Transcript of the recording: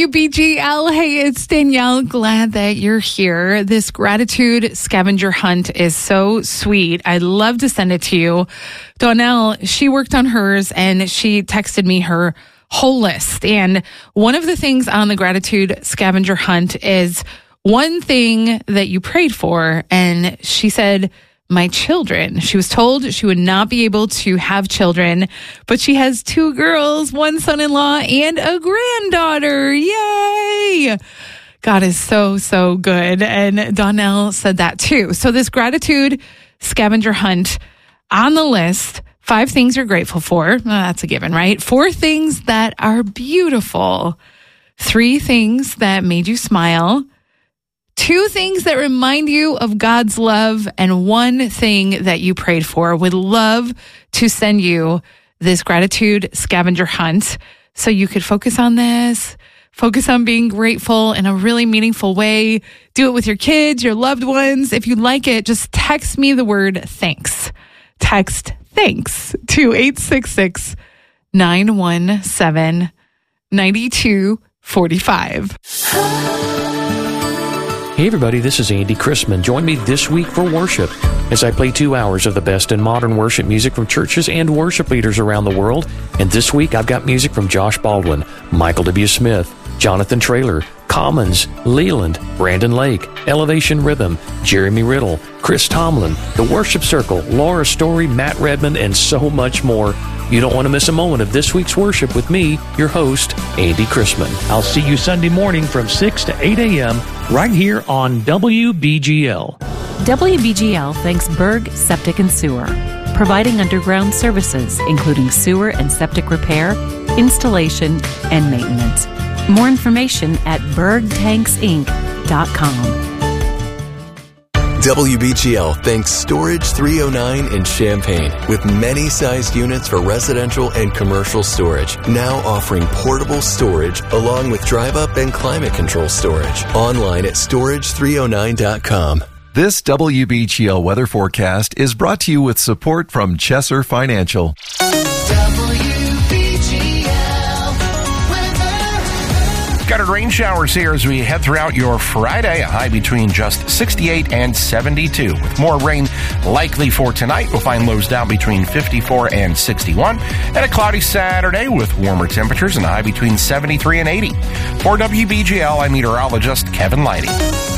WBGL. Hey, it's Danielle. Glad that you're here. This gratitude scavenger hunt is so sweet. I'd love to send it to you. Donnell, she worked on hers and she texted me her whole list. And one of the things on the gratitude scavenger hunt is one thing that you prayed for. And she said, my children. She was told she would not be able to have children, but she has 2 girls, 1 son-in-law, and a granddaughter. Yay! God is so, so good. And Donnell said that too. So this gratitude scavenger hunt on the list, 5 things you're grateful for. That's a given, right? 4 things that are beautiful. 3 things that made you smile. 2 things that remind you of God's love, and 1 thing that you prayed for. Would love to send you this gratitude scavenger hunt so you could focus on this, focus on being grateful in a really meaningful way. Do it with your kids, your loved ones. If you like it, just text me the word thanks. Text thanks to 866-917-9245. Hey everybody, this is Andy Chrisman. Join me this week for worship as I play 2 hours of the best in modern worship music from churches and worship leaders around the world. And this week I've got music from Josh Baldwin, Michael W. Smith, Jonathan Traylor, Commons, Leland, Brandon Lake, Elevation Rhythm, Jeremy Riddle, Chris Tomlin, The Worship Circle, Laura Story, Matt Redman, and so much more. You don't want to miss a moment of this week's worship with me, your host, Andy Chrisman. I'll see you Sunday morning from 6 to 8 a.m. right here on WBGL. WBGL thanks Berg Septic and Sewer, providing underground services, including sewer and septic repair, installation, and maintenance. More information at bergtanksinc.com. WBGL thanks Storage 309 in Champaign, with many sized units for residential and commercial storage, now offering portable storage along with drive-up and climate control storage. Online at storage309.com. This WBGL weather forecast is brought to you with support from Chesser Financial. Scattered rain showers here as we head throughout your Friday, a high between just 68 and 72. With more rain likely for tonight, we'll find lows down between 54 and 61. And a cloudy Saturday with warmer temperatures and a high between 73 and 80. For WBGL, I'm meteorologist Kevin Leidy.